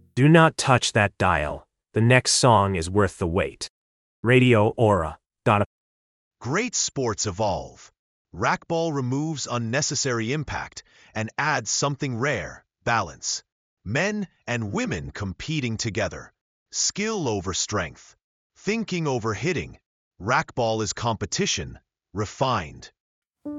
Do not touch that dial. The next song is worth the wait. Radio Aura. Great sports evolve. Racquetball removes unnecessary impact and adds something rare, balance. Men and women competing together. Skill over strength. Thinking over hitting. Racquetball is competition, refined.